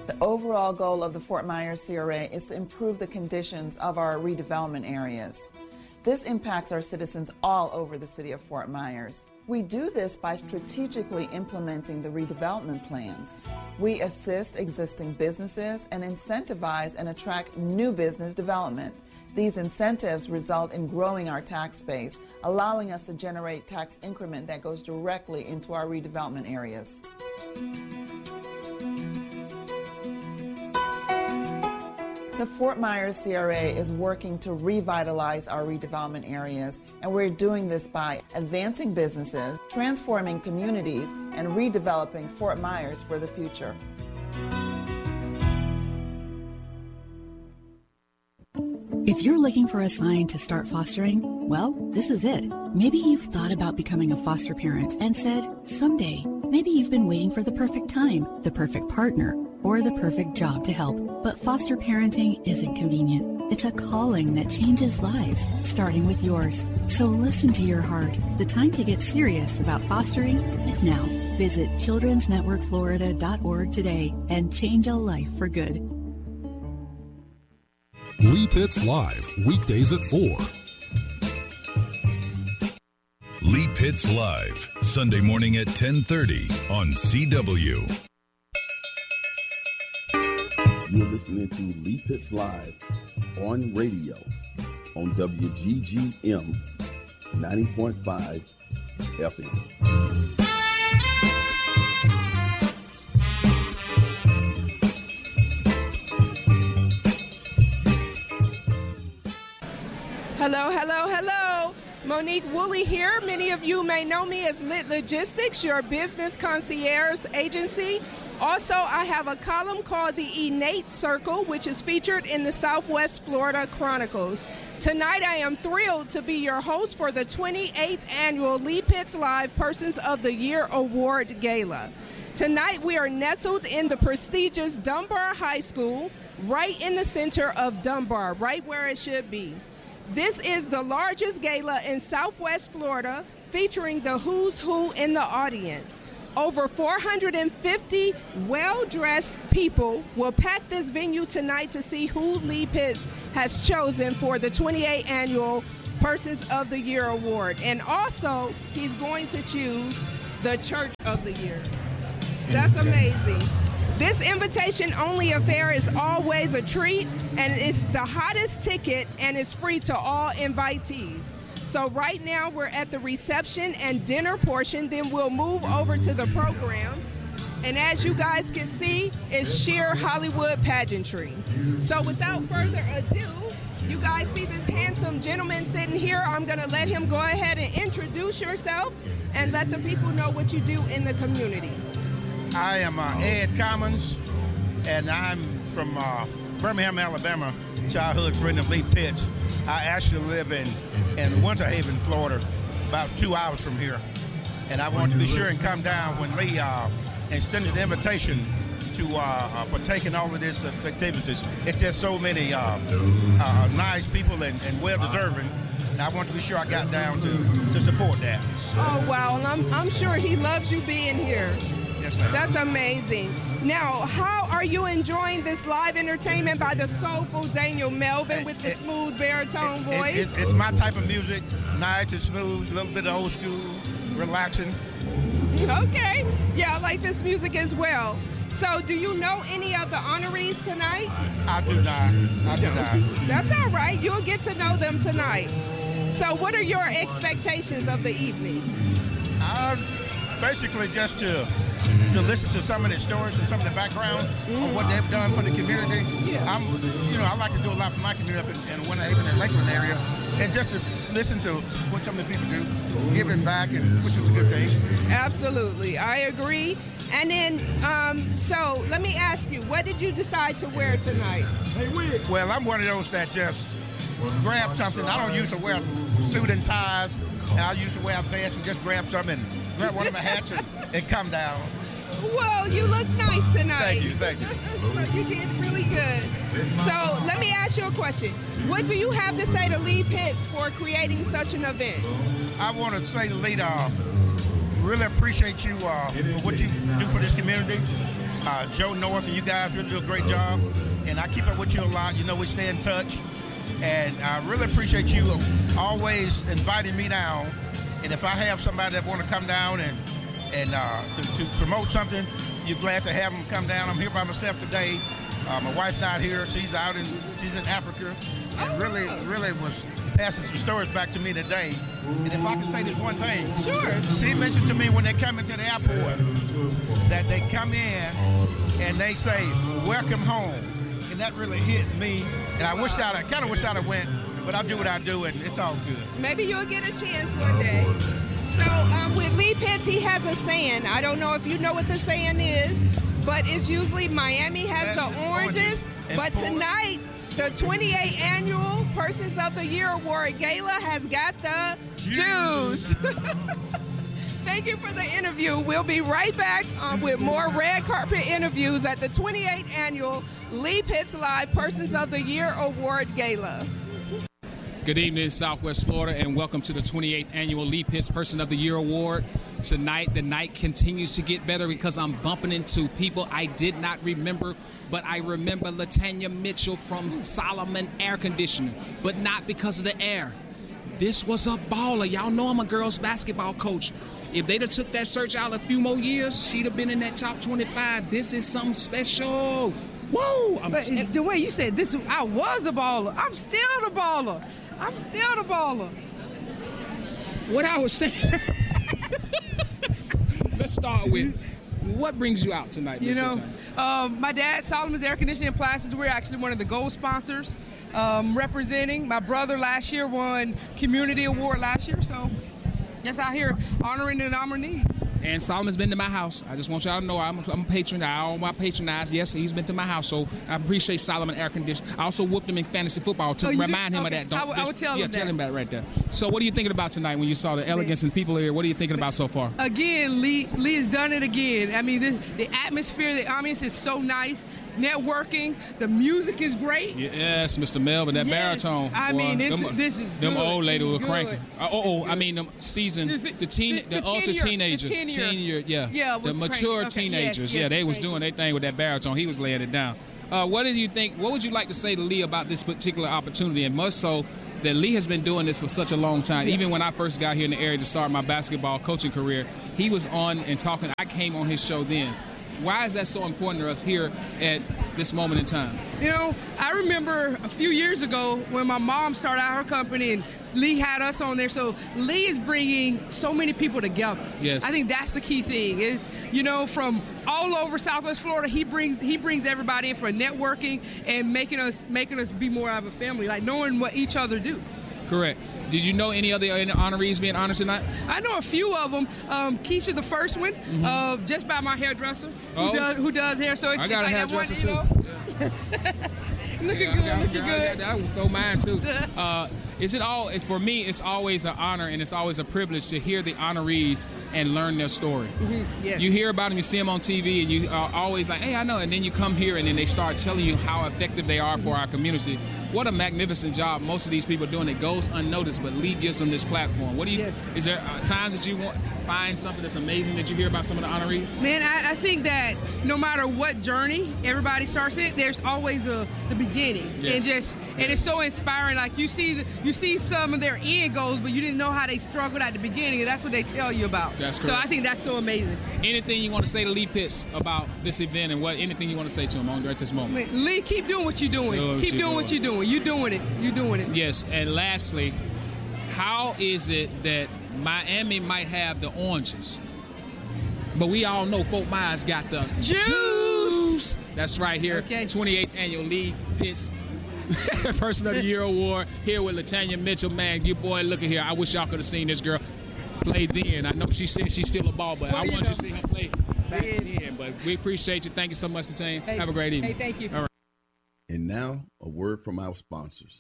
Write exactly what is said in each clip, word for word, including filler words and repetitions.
The overall goal of the Fort Myers C R A is to improve the conditions of our redevelopment areas. This impacts our citizens all over the city of Fort Myers. We do this by strategically implementing the redevelopment plans. We assist existing businesses and incentivize and attract new business development. These incentives result in growing our tax base, allowing us to generate tax increment that goes directly into our redevelopment areas. The Fort Myers C R A is working to revitalize our redevelopment areas, and we're doing this by advancing businesses, transforming communities, and redeveloping Fort Myers for the future. If you're looking for a sign to start fostering, well, this is it. Maybe you've thought about becoming a foster parent and said, someday. Maybe you've been waiting for the perfect time, the perfect partner, or the perfect job to help. But foster parenting isn't convenient. It's a calling that changes lives, starting with yours. So listen to your heart. The time to get serious about fostering is now. Visit children's network florida dot org today and change a life for good. Lee Pitts Live, weekdays at four. Lee Pitts Live, Sunday morning at ten thirty on C W. You're listening to Lee Pitts Live on radio on W G G M ninety point five F M. Hello, hello, hello. Monique Woolley here. Many of you may know me as Lit Logistics, your business concierge agency. Also, I have a column called the Innate Circle, which is featured in the Southwest Florida Chronicles. Tonight, I am thrilled to be your host for the twenty-eighth Annual Lee Pitts Live Persons of the Year Award Gala. Tonight, we are nestled in the prestigious Dunbar High School, right in the center of Dunbar, right where it should be. This is the largest gala in Southwest Florida, featuring the who's who in the audience. Over four hundred fifty well-dressed people will pack this venue tonight to see who Lee Pitts has chosen for the twenty-eighth Annual Persons of the Year Award. And also, he's going to choose the Church of the Year. That's amazing. This invitation-only affair is always a treat, and it's the hottest ticket, and it's free to all invitees. So right now, we're at the reception and dinner portion, then we'll move over to the program. And as you guys can see, it's sheer Hollywood pageantry. So without further ado, you guys see this handsome gentleman sitting here. I'm gonna let him go ahead and introduce yourself and let the people know what you do in the community. I am uh, Ed Commons, and I'm from uh, Birmingham, Alabama, childhood friend of Lee Pitts. I actually live in, in Winter Haven, Florida, about two hours from here. And I wanted to be sure and come down when Lee uh, extended the invitation to uh, uh, partake in all of these uh, activities. It's just so many uh, uh, nice people and, and well-deserving. And I wanted to be sure I got down to, to support that. Oh, wow. And I'm, I'm sure he loves you being here. Yes, ma'am. That's amazing. Now, how are you enjoying this live entertainment by the soulful Daniel Melvin with the it, smooth baritone it, voice? It, it, it's my type of music, nice and smooth, a little bit of old school, relaxing. Okay. Yeah, I like this music as well. So, do you know any of the honorees tonight? I do not. I do not. That's all right. You'll get to know them tonight. So, what are your expectations of the evening? Uh, basically, just to to listen to some of the stories and some of the background mm. of what they've done for the community. Yeah. I'm, you know, I like to do a lot for my community up in, in Winter Haven and Lakeland area, and just to listen to what some of the people do, giving back, and which is a good thing. Absolutely, I agree. And then, um, so let me ask you, what did you decide to wear tonight? Well, I'm one of those that just grab something. I don't usually wear suit and ties, and I usually wear a vest and just grab something and grab one of my hats and, and come down. Well, you look nice tonight. Thank you, thank you. You did really good. So let me ask you a question. What do you have to say to Lee Pitts for creating such an event? I want to say to Lee, uh, really appreciate you uh, for what you do for this community. uh, Joe North, and you guys really do a great job. And I keep up with you a lot. You know, we stay in touch. And I really appreciate you always inviting me down. And if I have somebody that want to come down and and uh, to, to promote something, you're glad to have them come down. I'm here by myself today. Uh, my wife's not here. She's out in she's in Africa, and really, really was passing some stories back to me today. And if I can say this one thing, sure. She mentioned to me when they come into the airport that they come in and they say, "Welcome home," and that really hit me. And I wish I'd, I kind of wish I'd have went, but I do what I do, and it's all good. Maybe you'll get a chance one day. So um, with Lee Pitts, he has a saying. I don't know if you know what the saying is, but it's usually Miami has the oranges, but tonight the twenty-eighth Annual Persons of the Year Award Gala has got the juice. Thank you for the interview. We'll be right back um, with more red carpet interviews at the twenty-eighth Annual Lee Pitts Live Persons of the Year Award Gala. Good evening, Southwest Florida, and welcome to the twenty-eighth Annual Lee Pitts Person of the Year Award. Tonight, the night continues to get better because I'm bumping into people I did not remember, but I remember Latanya Mitchell from Solomon Air Conditioning, but not because of the air. This was a baller. Y'all know I'm a girls basketball coach. If they'd have took that search out a few more years, she'd have been in that top twenty-five. This is something special. Whoa! I'm but the way you said this, I was a baller. I'm still the baller. I'm still the baller. What I was saying. Let's start with what brings you out tonight, You Miz know, um, my dad, Solomon's Air Conditioning and Plastics, we're actually one of the gold sponsors um, representing. My brother last year won Community Award last year, so just out here honoring the nominees. And Solomon's been to my house. I just want y'all to know I'm, I'm a patron. I all my patronize. Yes, he's been to my house, so I appreciate Solomon Air Conditioning. I also whooped him in fantasy football to Oh, you remind did? him Okay. of that. I would- I would tell yeah, him tell that. him about it right there. So what are you thinking about tonight when you saw the elegance and people here? What are you thinking about so far? Again, Lee Lee has done it again. I mean, this, the atmosphere, the ambience is so nice. Networking, the music is great. Yes, Mister Melvin, that Yes. baritone. I boy, mean, this them, is- this is them good. old lady This were is cranking. good. Uh, oh, oh, I mean, them seasoned, This is- the teen, the- the, the ultra tenure, the teenagers, tenure. tenure, yeah, Yeah, the was mature cranking. Okay, teenagers. yes, yeah, yes, they was cranking. doing their thing with that baritone. He was laying it down. Uh, what did you think? What would you like to say to Lee about this particular opportunity, and much so that Lee has been doing this for such a long time? Yeah. Even when I first got here in the area to start my basketball coaching career, he was on and talking. I came on his show then. Why is that so important to us here at this moment in time? You know, I remember a few years ago when my mom started out her company and Lee had us on there. So Lee is bringing so many people together. Yes. I think that's the key thing is, you know, from all over Southwest Florida, he brings he brings everybody in for networking and making us making us be more of a family, like knowing what each other do. Correct. Did you know any other honorees being honored tonight? I know a few of them. Um, Keisha, the first one, mm-hmm. uh, just by my hairdresser, Oh. who does who does hair. So it's, I got it's a like that one, hairdresser you too. know? Yeah. Looking Yeah, good, I- looking I- good. I, I would throw mine too. Uh, is it all? For me, it's always an honor and it's always a privilege to hear the honorees and learn their story. Mm-hmm. Yes. You hear about them, you see them on T V, and you are always like, "Hey, I know." And then you come here, and then they start telling you how effective they are for our community. What a magnificent job most of these people are doing. It goes unnoticed, but Lee gives them this platform. What do you? Yes. Is there uh, times that you want find something that's amazing that you hear about some of the honorees? Man, I, I think that no matter what journey everybody starts in, there's always a the beginning, Yes. and just and it's so inspiring. Like you see, the, you see some of their end goals, but you didn't know how they struggled at the beginning, and that's what they tell you about. That's so correct. I think that's so amazing. Anything you want to say to Lee Pitts about this event, and what anything you want to say to him on at this moment? Man, Lee, keep doing what you're doing. Doing what keep you're doing what doing. you're doing. You're doing it. You're doing it. Yes, and lastly, how is it that Miami might have the oranges, but we all know Fort Myers got the Juice. That's right here. Okay. twenty-eighth Annual Lee Pitts Person of the Year Award here with Latanya Mitchell. Man, you boy, look at here. I wish y'all could have seen this girl play then. I know she said she's still a ball, but Well, I you want know. you to see her play back Yeah. then. But we appreciate you. Thank you so much, Latanya. Hey, Have a great evening. Hey, thank you. All right. And now, a word from our sponsors.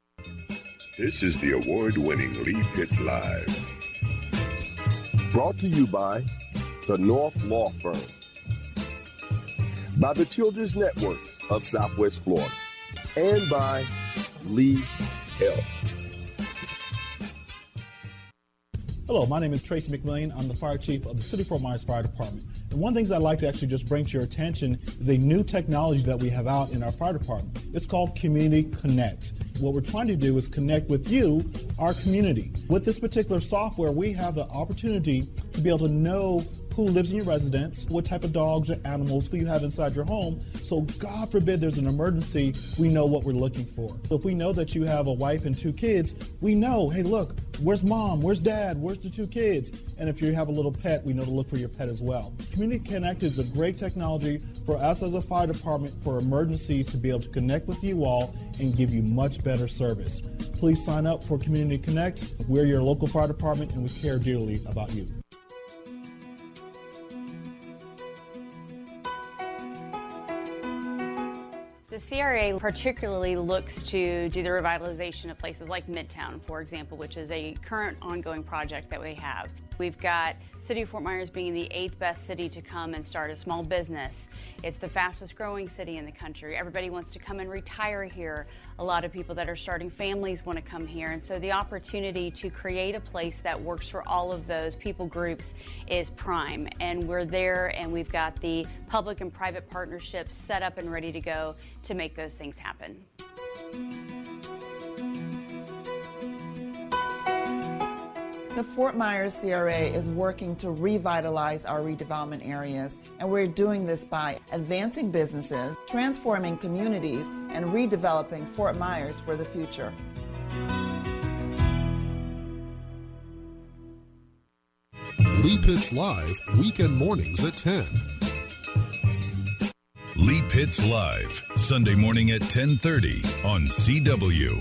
This is the award-winning Lee Pitts Live. Brought to you by the North Law Firm, by the Children's Network of Southwest Florida, and by Lee Health. Hello, my name is Tracy McMillian. I'm the fire chief of the City of Fort Myers Fire Department. And One of the things I'd like to actually just bring to your attention is a new technology that we have out in our fire department. It's called Community Connect. What we're trying to do is connect with you, our community. With this particular software, we have the opportunity to be able to know who lives in your residence, what type of dogs or animals, who you have inside your home. So God forbid there's an emergency, we know what we're looking for. So if we know that you have a wife and two kids, we know, hey, look, where's mom? Where's dad? Where's the two kids? And if you have a little pet, we know to look for your pet as well. Community Connect is a great technology for us as a fire department for emergencies to be able to connect with you all and give you much better service. Please sign up for Community Connect. We're your local fire department and we care dearly about you. The C R A particularly looks to do the revitalization of places like Midtown, for example, which is a current ongoing project that we have. We've got City of Fort Myers being the eighth best city to come and start a small business. It's the fastest growing city in the country. Everybody wants to come and retire here. A lot of people that are starting families want to come here. And so the opportunity to create a place that works for all of those people groups is prime. And we're there, and we've got the public and private partnerships set up and ready to go to make those things happen. The Fort Myers C R A is working to revitalize our redevelopment areas, and we're doing this by advancing businesses, transforming communities, and redeveloping Fort Myers for the future. Lee Pitts Live, weekend mornings at ten. Lee Pitts Live, Sunday morning at ten thirty on C W.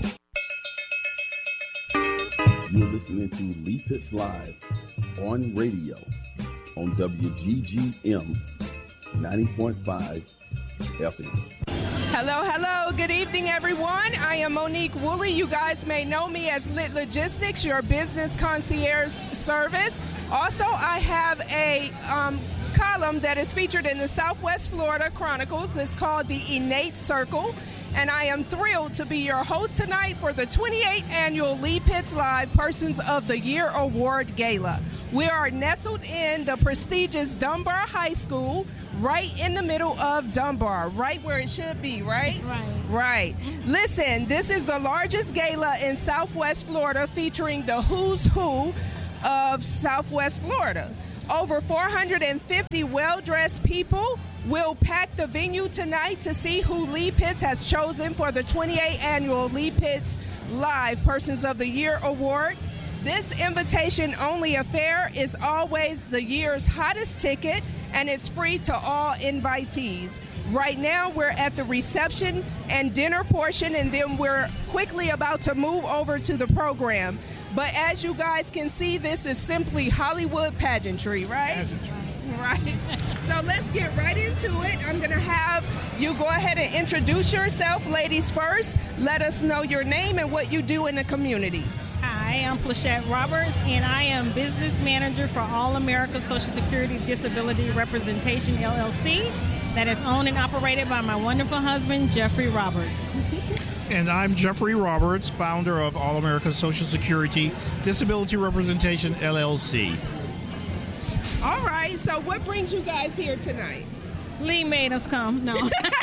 You're listening to Lee Pitts Live on radio on W G G M ninety point five F M. Hello, hello. Good evening, everyone. I am Monique Woolley. You guys may know me as Lit Logistics, your business concierge service. Also, I have a um, column that is featured in the Southwest Florida Chronicles. It's called The Innate Circle. And I am thrilled to be your host tonight for the twenty-eighth Annual Lee Pitts Live Persons of the Year Award Gala. We are nestled in the prestigious Dunbar High School, right in the middle of Dunbar, right where it should be, right? Right. Right. Listen, this is the largest gala in Southwest Florida, featuring the who's who of Southwest Florida. Over four hundred fifty well-dressed people will pack the venue tonight to see who Lee Pitts has chosen for the twenty-eighth Annual Lee Pitts Live Persons of the Year Award. This invitation-only affair is always the year's hottest ticket, and it's free to all invitees. Right now, we're at the reception and dinner portion, and then we're quickly about to move over to the program. But as you guys can see, this is simply Hollywood pageantry, right? Pageantry. Right. So let's get right into it. I'm going to have you go ahead and introduce yourself, ladies first. Let us know your name and what you do in the community. Hi, I'm Plachette Roberts, and I am business manager for All America Social Security Disability Representation, L L C, that is owned and operated by my wonderful husband, Jeffrey Roberts. And I'm Jeffrey Roberts, founder of All America Social Security Disability Representation, L L C. All right, so what brings you guys here tonight? Lee made us come, no.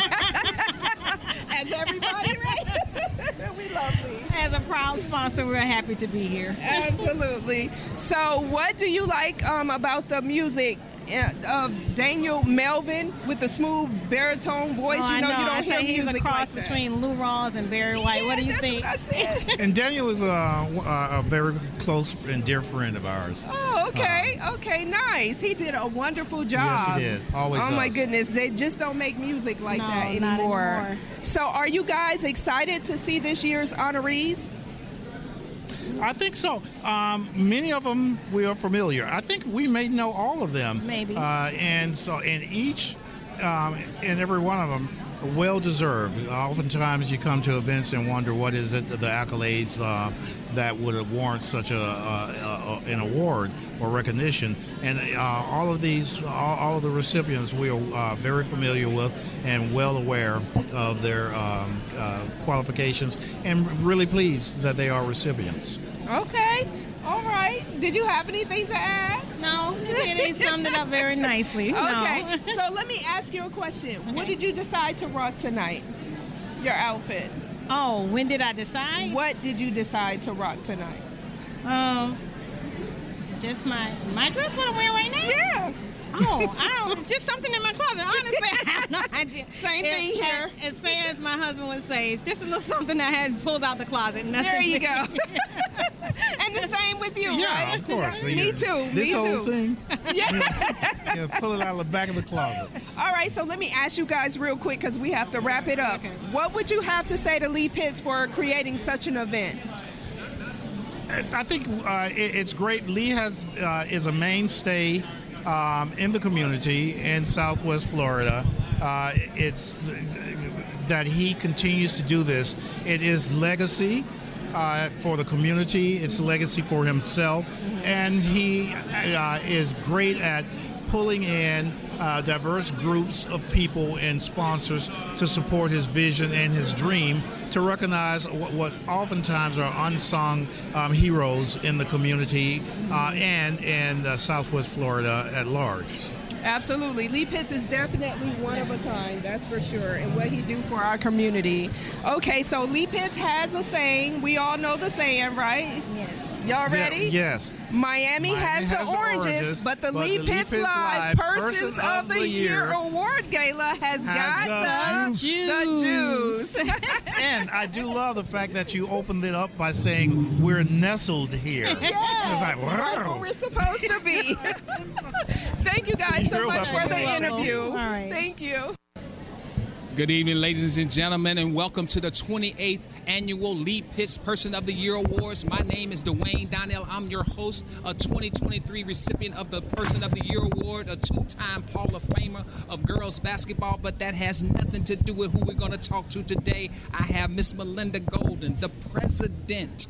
As everybody, right? We love Lee. As a proud sponsor, we're happy to be here. Absolutely. So what do you like um, about the music of Daniel Melvin with the smooth baritone voice? Oh, you know, know, you don't I hear say music he's a cross like between Lou Rawls and Barry White. Yeah, what do you that's think? What I said. And Daniel is a, a very close and dear friend of ours. Oh, okay. Uh, okay, nice. He did a wonderful job. Yes, he did. Always Oh, does. my goodness. They just don't make music like no, that anymore. Not anymore. So are you guys excited to see this year's honorees? I think so. Um, many of them we are familiar. I think we may know all of them. Maybe. Uh, and so, and each um, and every one of them well deserved. Oftentimes, you come to events and wonder what is it the accolades uh, that would warrant such a, a, a an award or recognition. And uh, all of these, all, all of the recipients, we are uh, very familiar with and well aware of their um, uh, qualifications, and really pleased that they are recipients. Okay. All right. Did you have anything to add? No, it ain't summed it up very nicely. Okay, No. so let me ask you a question. Okay. What did you decide to rock tonight? Your outfit. Oh, when did I decide? What did you decide to rock tonight? Um, just my my dress, what I'm wearing right now? Yeah. Oh, I don't, just something in my closet. Honestly, I have no idea. Same thing it, here. As say as my husband would say, it's just a little something I had pulled out the closet. Nothing There you big. go. And the same with you, Yeah, right? of course. Me Yeah. too. This me whole too. thing. Yeah. Yeah, pull it out of the back of the closet. All right, so let me ask you guys real quick because we have to wrap it up. Okay. What would you have to say to Lee Pitts for creating such an event? I think uh, it, it's great. Lee has uh, is a mainstay um, in the community in Southwest Florida. Uh, it's that he continues to do this. It is legacy uh, for the community. It's legacy for himself, and he uh, is great at pulling in uh, diverse groups of people and sponsors to support his vision and his dream to recognize what, what oftentimes are unsung um, heroes in the community uh, and in uh, Southwest Florida at large. Absolutely. Lee Pitts is definitely one of a kind, that's for sure, and what he do for our community. Okay, so Lee Pitts has a saying. We all know the saying, right? Yes. Y'all ready? Yeah, yes. Miami, Miami has, has the the oranges, oranges, but the but Lee the Lee Pitts Pitts Live Live Persons of the Year Award Gala has, has got the the juice. the juice. And I do love the fact that you opened it up by saying we're nestled here. Yes, It's like, right wow. where we're supposed to be. Thank you guys so You're much welcome. for the You're welcome. interview. All right. Thank you. Good evening, ladies and gentlemen, and welcome to the twenty-eighth Annual Lee Pitts Person of the Year Awards. My name is Dwayne Donnell. I'm your host, a twenty twenty-three recipient of the Person of the Year Award, a two-time Hall of Famer of girls basketball, but that has nothing to do with who we're going to talk to today. I have Miss Melinda Golden, the president,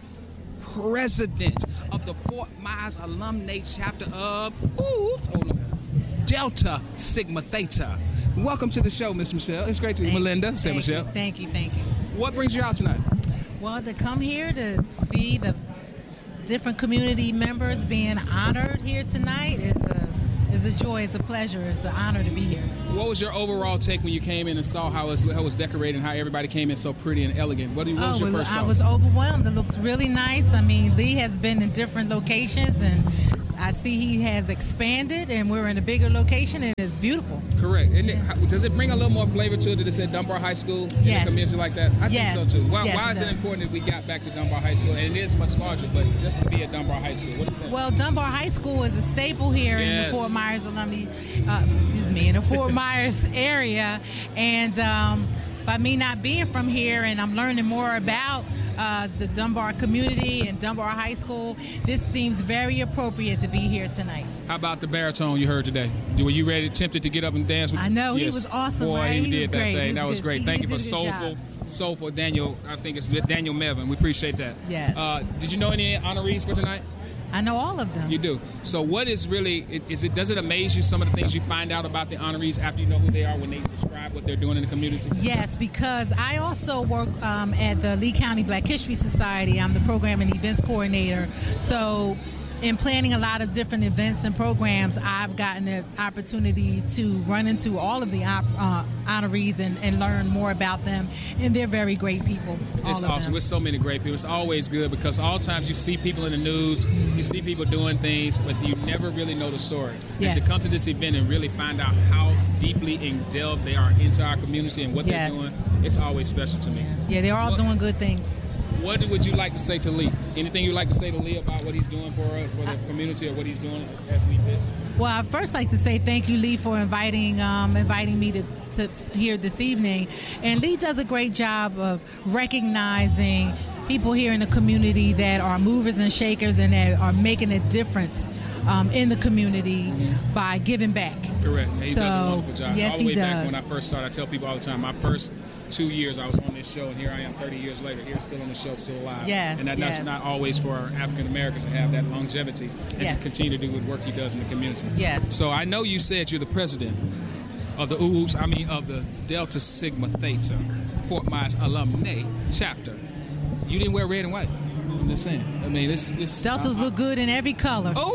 president of the Fort Myers Alumni Chapter of, oops, hold on, Delta Sigma Theta. Welcome to the show, Miss Michelle. It's great to meet you. Melinda. Say thank Michelle. You, thank you, thank you. What brings you out tonight? Well, to come here to see the different community members being honored here tonight is a is a joy, it's a pleasure, it's an honor to be here. What was your overall take when you came in and saw how it was, how it was decorated and how everybody came in so pretty and elegant? What, what was oh, your well, first I thoughts? was overwhelmed. It looks really nice. I mean, Lee has been in different locations, and I see he has expanded, and we're in a bigger location, and it's beautiful. Correct. Isn't it, does it bring a little more flavor to it that it said Dunbar High School in Yes. a community like that? I Yes. think so too. Why, Yes, why it is it does. important that we got back to Dunbar High School? And it is much larger, but just to be at Dunbar High School, what do you think? Well, Dunbar High School is a staple here in Yes. the Fort Myers alumni, uh, excuse me, in the Fort Myers area. And um, by me not being from here and I'm learning more about uh, the Dunbar community and Dunbar High School, this seems very appropriate to be here tonight. How about the baritone you heard today? Were you ready, tempted to get up and dance with I know, he Yes. was awesome, Boy, right? he, He did was that great. He thing. was That was good. great. He- Thank he you for did a good soulful, job. soulful Daniel. I think it's Daniel Mevin. We appreciate that. Yes. Uh, did you know any honorees for tonight? I know all of them. You do. So what is really, is it, does it amaze you some of the things you find out about the honorees after you know who they are when they describe what they're doing in the community? Yes, because I also work um, at the Lee County Black History Society. I'm the program and events coordinator. So in planning a lot of different events and programs, I've gotten the opportunity to run into all of the uh, honorees and, and learn more about them. And they're very great people. All It's of awesome. them. With so many great people. It's always good because all times you see people in the news, you see people doing things, but you never really know the story. Yes. And to come to this event and really find out how deeply indebted they are into our community and what Yes. they're doing, it's always special to me. Yeah, they're all What- doing good things. What would you like to say to Lee? Anything you'd like to say to Lee about what he's doing for uh, for the community or what he's doing as Lee Pitts? Well, I'd first like to say thank you, Lee, for inviting um, inviting me to, to here this evening. And Lee does a great job of recognizing people here in the community that are movers and shakers and that are making a difference um, in the community by giving back. Correct. And he So, does a wonderful job. yes, all the he way back does. when I first started, I tell people all the time, my first two years I was on this show, and here I am thirty years later, here still on the show, still alive. Yes, and that, yes. that's not always for African Americans to have that longevity and Yes. to continue to do the work he does in the community. Yes. So I know you said you're the president of the oops, I mean of the Delta Sigma Theta Fort Myers Alumni Chapter. You didn't wear red and white. I'm just saying. I mean, this this Deltas uh, look good in every color. Oh.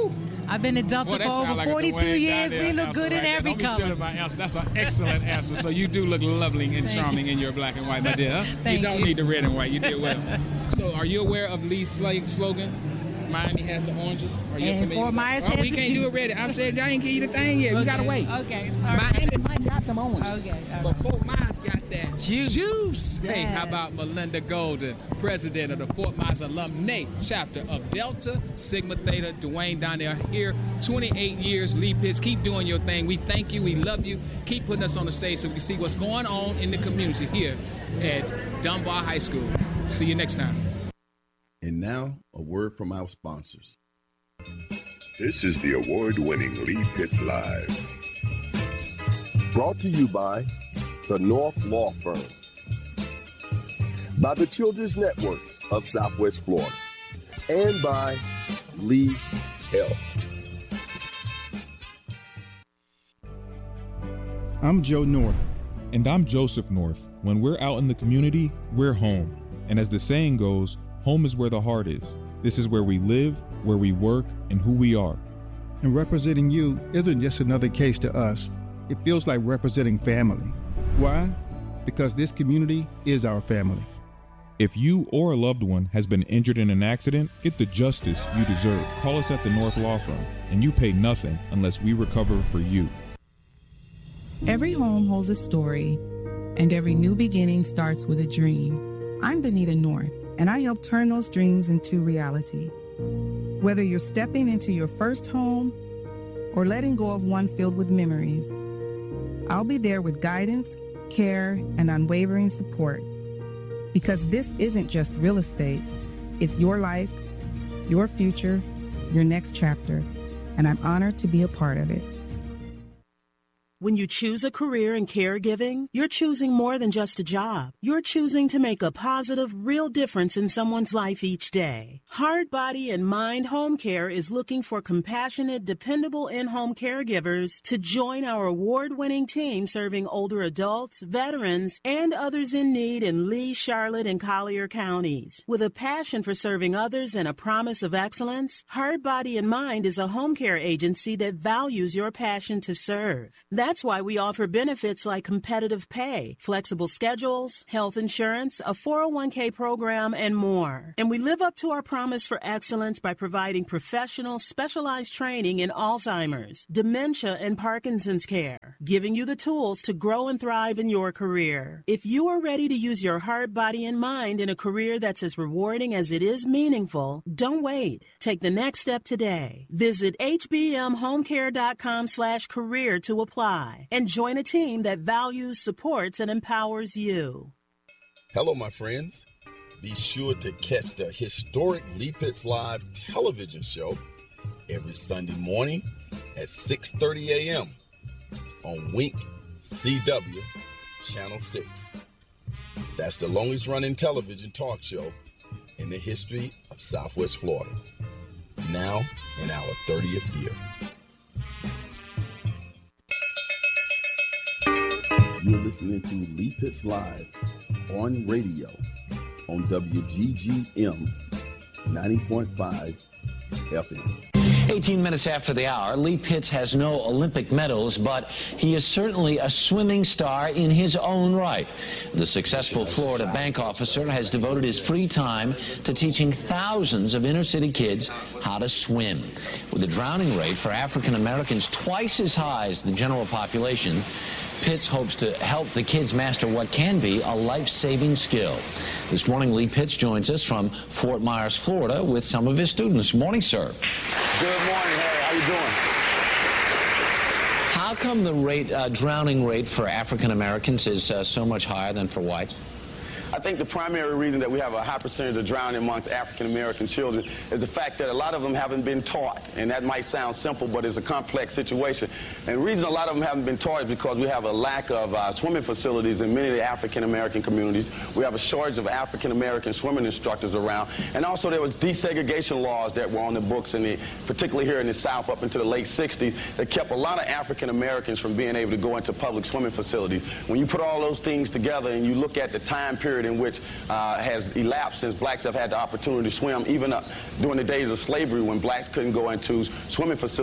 I've been in Delta Boy, for over like forty-two years. We look good in right every Don't color. Be my answer. That's an excellent answer. So you do look lovely and charming in your black and white, my dear. Thank you don't you. need the red and white. You did well. So are you aware of Lee's slogan? Miami has the oranges. Are you And familiar? Fort Myers oh, has we the can't juice. do it ready. I said I ain't give you the thing yet. Okay. We gotta wait. Okay. Sorry. Miami might got them oranges. Okay. All But Fort Myers got that Juice. juice. Hey, how Yes. about Melinda Golden, president of the Fort Myers Alumni chapter of Delta Sigma Theta. Dwayne down there here, twenty-eight years. Lee Pitts, keep doing your thing. We thank you. We love you. Keep putting us on the stage so we can see what's going on in the community here at Dunbar High School. See you next time. And now, a word from our sponsors. This is the award-winning Lee Pitts Live. Brought to you by the North Law Firm, by the Children's Network of Southwest Florida, and by Lee Health. I'm Joe North. And I'm Joseph North. When we're out in the community, we're home. And as the saying goes, home is where the heart is. This is where we live, where we work, and who we are. And representing you isn't just another case to us. It feels like representing family. Why? Because this community is our family. If you or a loved one has been injured in an accident, get the justice you deserve. Call us at the North Law Firm, and you pay nothing unless we recover for you. Every home holds a story, and every new beginning starts with a dream. I'm Benita North, and I help turn those dreams into reality. Whether you're stepping into your first home or letting go of one filled with memories, I'll be there with guidance, care, and unwavering support. Because this isn't just real estate, it's your life, your future, your next chapter, and I'm honored to be a part of it. When you choose a career in caregiving, you're choosing more than just a job. You're choosing to make a positive, real difference in someone's life each day. Heart, Body, and Mind Home Care is looking for compassionate, dependable in-home caregivers to join our award-winning team serving older adults, veterans, and others in need in Lee, Charlotte, and Collier counties. With a passion for serving others and a promise of excellence, Heart, Body, and Mind is a home care agency that values your passion to serve. That's That's why we offer benefits like competitive pay, flexible schedules, health insurance, a four oh one k program, and more. And we live up to our promise for excellence by providing professional, specialized training in Alzheimer's, dementia, and Parkinson's care, giving you the tools to grow and thrive in your career. If you are ready to use your heart, body, and mind in a career that's as rewarding as it is meaningful, don't wait. Take the next step today. Visit hbmhomecare.com slash career to apply. And join a team that values, supports, and empowers you. Hello, my friends. Be sure to catch the historic Lee Pitts Live television show every Sunday morning at six thirty a.m. on Wink C W Channel six. That's the longest running television talk show in the history of Southwest Florida. Now in our thirtieth year. You're listening to Lee Pitts Live on radio on W G G M ninety point five F M. eighteen minutes after the hour, Lee Pitts has no Olympic medals, but he is certainly a swimming star in his own right. The successful Florida bank officer has devoted his free time to teaching thousands of inner-city kids how to swim. With a drowning rate for African Americans twice as high as the general population, Pitts hopes to help the kids master what can be a life-saving skill. This morning, Lee Pitts joins us from Fort Myers, Florida, with some of his students. Good morning, sir. Good morning, Harry. How you doing? How come the rate, uh, drowning rate for African Americans is uh, so much higher than for whites? I think the primary reason that we have a high percentage of drowning amongst African-American children is the fact that a lot of them haven't been taught. And that might sound simple, but it's a complex situation. And the reason a lot of them haven't been taught is because we have a lack of uh, swimming facilities in many of the African-American communities. We have a shortage of African-American swimming instructors around. And also there was desegregation laws that were on the books, in the, particularly here in the South up into the late sixties, that kept a lot of African-Americans from being able to go into public swimming facilities. When you put all those things together and you look at the time period in which uh, has elapsed since blacks have had the opportunity to swim, even uh, during the days of slavery when blacks couldn't go into swimming facilities,